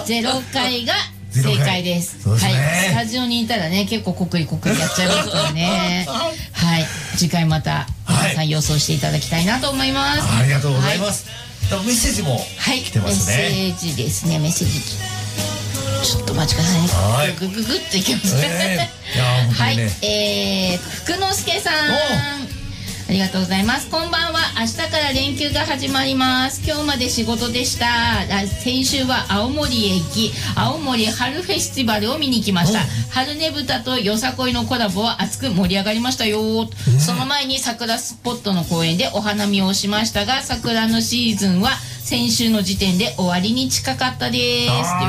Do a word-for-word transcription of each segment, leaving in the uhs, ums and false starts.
ゼロかいが正解です。はい、スタジオにいたらね、結構こくりこくりやっちゃいますからね。はい、次回また皆さん予想していただきたいなと思います。 ありがとうございます。メッセージも来てますね。 メッセージですね。メッセージちょっとお待ちくださいね。はい、グググッといきますね。はい、えー、福之助さん、ありがとうございます。こんばんは。明日から連休が始まります。今日まで仕事でした。先週は青森へ行き、青森春フェスティバルを見に行きました。春ねぶたとよさこいのコラボは熱く盛り上がりましたよ。その前に桜スポットの公園でお花見をしましたが、桜のシーズンは先週の時点で終わりに近かったです。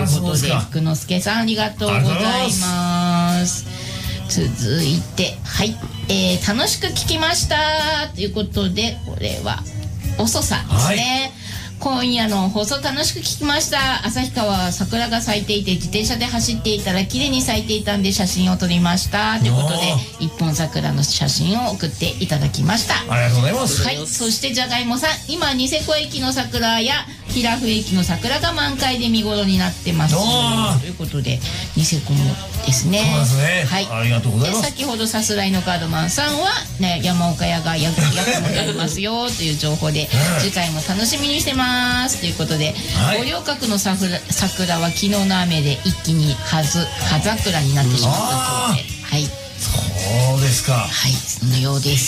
ということで、福之助さんありがとうございます。続いて、はい、えー、楽しく聞きましたということで、これはおそさんですね。はい、今夜の放送楽しく聞きました。旭川は桜が咲いていて、自転車で走っていたら綺麗に咲いていたんで写真を撮りましたということで、一本桜の写真を送っていただきました。 ありがとうございます。 はい、そしてじゃがいもさん、今ニセコ駅の桜や平布駅の桜が満開で見頃になってますということで、ニセコもですね。 そうですね。 はい、 ありがとうございます。 で、先ほどさすらいのカードマンさんはね、山岡屋が役もやりますよという情報で、うん、次回も楽しみにしてますということで、五稜郭の桜、桜は昨日の雨で一気に葉ず葉桜になってしまったそうで、はい。 そうですか。 はい、そのようです。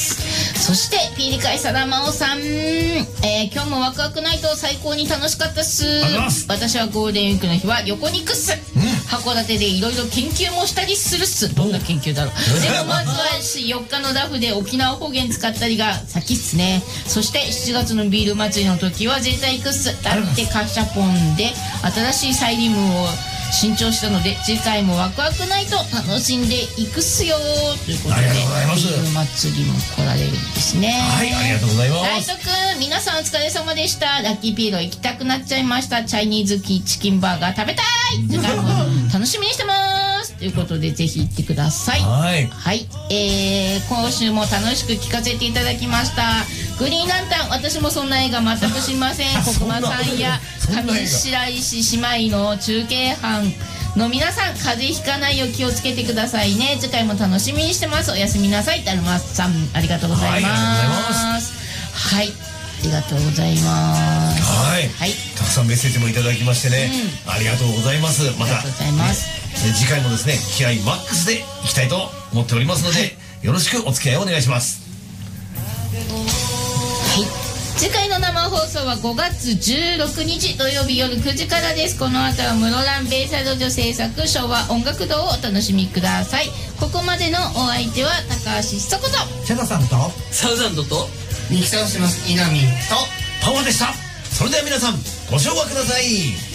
そしてピーリカイサラマオさん、えー、今日もワクワクナイト最高に楽しかったっす。私はゴールデンウィークの日は旅行に行くっす。函館でいろいろ研究もしたりするっす。どんな研究だろう。でもまずはよっかのラフで沖縄方言使ったりが先っすね。そしてしちがつのビール祭りの時は絶対行くっす。だってカシャポンで新しいサイリウムを新調したので、次回もワクワクナイト楽しんでいくっすよということで、ビール祭りも来られるんですね。 はい、ありがとうございます。 ライトくん、皆さんお疲れ様でした。ラッキーピーロ行きたくなっちゃいました。チャイニーズキチキンバーガー食べたい。次回も楽しみにしてますということで、ぜひ行ってください。はい、はい、えー、今週も楽しく聞かせていただきました。グリーンランタン、私もそんな映画全く知りません。国間さんや上白石姉妹の中継班の皆さん、風邪ひかないよう気をつけてくださいね。次回も楽しみにしてます。おやすみなさい。だるまさん、ありがとうございます。はい、ありがとうございます。 はい、はい、たくさんメッセージもいただきましてね、うん、ありがとうございます。また、 ありがとうございます。 ね、次回もですね、気合マックスでいきたいと思っておりますので、はい、よろしくお付き合いをお願いします。 はい、次回の生放送はごがつじゅうろくにち土曜日夜くじからです。この後は室蘭ベイサイド女制作昭和音楽堂をお楽しみください。ここまでのお相手は高橋ひそことチャナさんとサウザンドとミキサーしてます稲見とパワーでした。それでは皆さんご唱和ください。